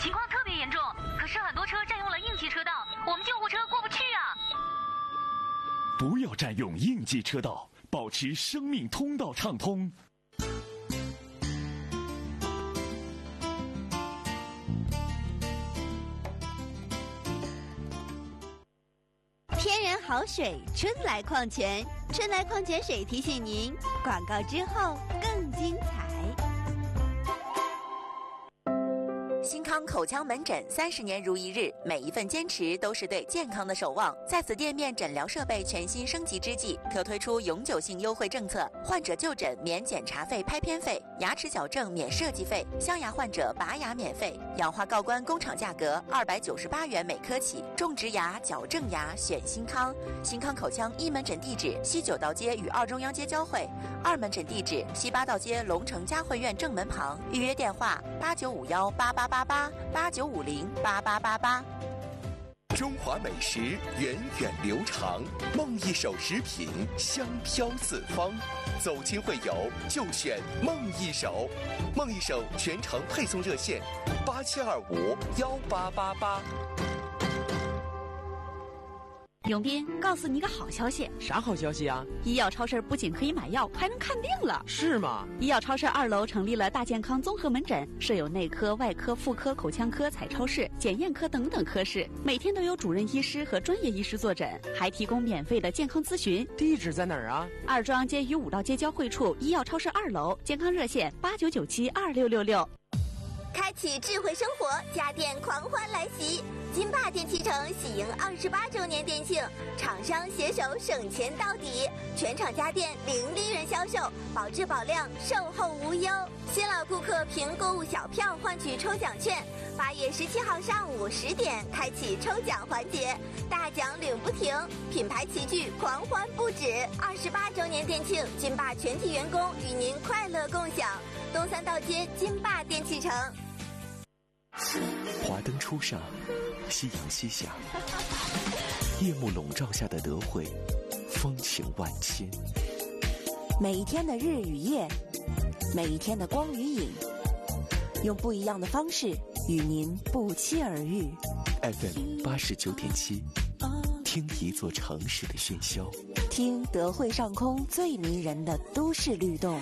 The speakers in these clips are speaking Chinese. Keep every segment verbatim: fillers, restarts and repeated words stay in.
情况特别严重，可是很多车占用了应急车道，我们救护车过不去啊！ 不要占用应急车道，保持生命通道畅通。 天然好水，春来矿泉，春来矿泉水提醒您，广告之后更精彩。 新康口腔门诊三十年如一日，每一份坚持都是对健康的守望。在此店面诊疗设备全新升级之际，特推出永久性优惠政策：患者就诊免检查费、拍片费；牙齿矫正免设计费；镶牙患者拔牙免费；氧化锆关工厂价格二百九十八元每颗起。种植牙、矫正牙选新康。新康口腔一门诊地址：西九道街与二中央街交汇；二门诊地址：西八道街龙城嘉汇院正门旁。预约电话：八九五幺八八八八八九五零八八八八。 中华美食源远流长，梦一手食品香飘四方。走亲会友就选梦一手，梦一手全程配送热线：八七二五幺八八八。 永斌，告诉你个好消息。 啥好消息啊？ 医药超市不仅可以买药，还能看病了。 是吗？ 医药超市二楼成立了大健康综合门诊，设有内科、外科、妇科、口腔科、彩超室、检验科等等科室，每天都有主任医师和专业医师坐诊，还提供免费的健康咨询。 地址在哪儿啊？ 二中央街与五道街交汇处，医药超市二楼，健康热线八九九七二六六六。 开启智慧生活，家电狂欢来袭！金霸电器城喜迎二十八周年店庆，厂商携手省钱到底，全场家电零利润销售，保质保量，售后无忧。新老顾客凭购物小票换取抽奖券，八月十七号上午十点开启抽奖环节，大奖领不停，品牌齐聚，狂欢不止。二十八周年店庆，金霸全体员工与您快乐共享。东三道街金霸电器城。 华灯初上，夕阳西下，夜幕笼罩下的德惠，风情万千。 每一天的日与夜，每一天的光与影，用不一样的方式与您不期而遇。 F M 八十九点七，听一座城市的喧嚣， 听德惠上空最迷人的都市律动。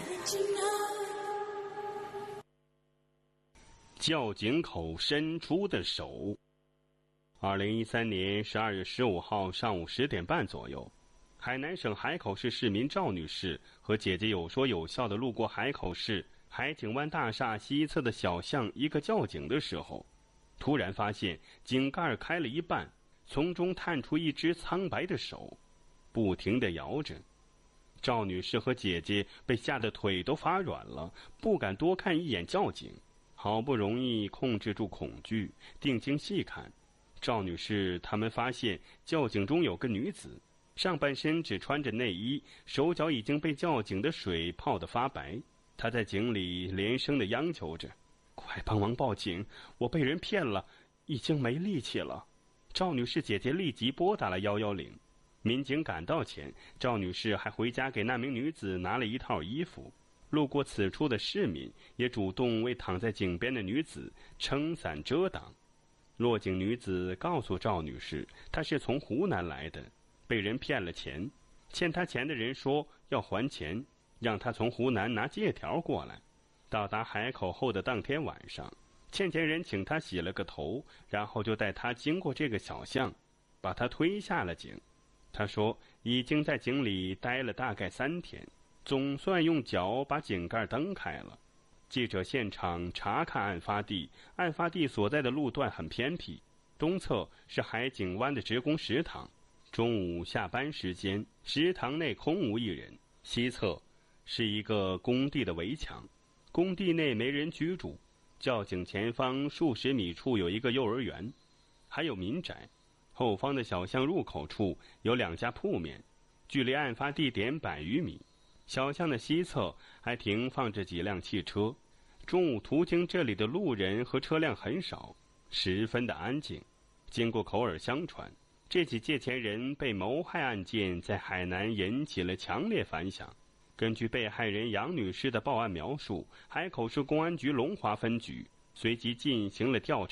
窖井口伸出的手。二零一三年十二月十五号上午十点半左右，海南省海口市市民赵女士和姐姐有说有笑地路过海口市海景湾大厦西侧的小巷一个窖井的时候，突然发现井盖开了一半，从中探出一只苍白的手，不停地摇着。赵女士和姐姐被吓得腿都发软了，不敢多看一眼窖井。好不容易控制住恐惧，定睛细看，赵女士他们发现窖井中有个女子，上半身只穿着内衣，手脚已经被窖井的水泡得发白。她在井里连声地央求着：“快帮忙报警，我被人骗了，已经没力气了。”赵女士姐姐立即拨打了一一零。民警赶到前，赵女士还回家给那名女子拿了一套衣服。路过此处的市民也主动为躺在井边的女子撑伞遮挡。落井女子告诉赵女士，她是从湖南来的，被人骗了钱，欠她钱的人说要还钱，让她从湖南拿借条过来。到达海口后的当天晚上，欠钱人请她洗了个头，然后就带她经过这个小巷，把她推下了井。她说已经在井里待了大概三天，总算用脚把井盖蹬开了。记者现场查看案发地，案发地所在的路段很偏僻，东侧是海景湾的职工食堂，中午下班时间，食堂内空无一人；西侧是一个工地的围墙，工地内没人居住。窖井前方数十米处有一个幼儿园，还有民宅。后方的小巷入口处有两家铺面，距离案发地点百余米。小巷的西侧还停放着几辆汽车，中午途经这里的路人和车辆很少，十分的安静。经过口耳相传，这起借钱人被谋害案件在海南引起了强烈反响。根据被害人杨女士的报案描述，海口市公安局龙华分局随即进行了调查。